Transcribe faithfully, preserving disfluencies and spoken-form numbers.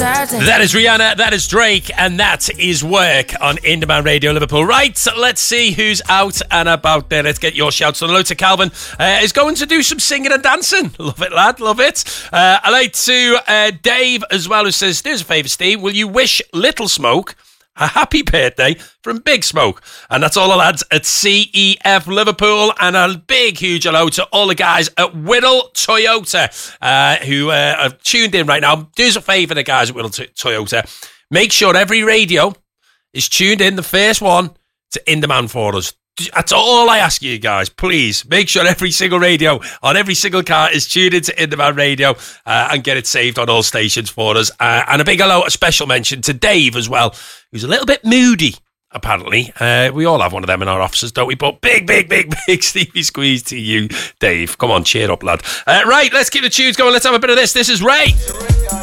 That is Rihanna, that is Drake, and that is Work on In Demand Radio Liverpool. Right, let's see who's out and about there. Let's get your shouts on. Hello to Calvin. Uh, is going to do some singing and dancing. Love it, lad, love it. Uh, I like to uh, Dave as well, who says, there's a favour, Steve. Will you wish Little Smoke a happy birthday from Big Smoke? And that's all the lads at C E F Liverpool. And a big, huge hello to all the guys at Whittle Toyota uh, who uh, are tuned in right now. Do us a favour, the guys at Whittle T- Toyota. Make sure every radio is tuned in, the first one, to In Demand for us. That's all I ask you guys. Please make sure every single radio on every single car is tuned into In Demand Radio uh, and get it saved on all stations for us. Uh, and a big hello, a special mention to Dave as well, who's a little bit moody, apparently. Uh, we all have one of them in our offices, don't we? But big, big, big, big Stevie squeeze to you, Dave. Come on, cheer up, lad. Uh, right, let's keep the tunes going. Let's have a bit of this. This is Ray.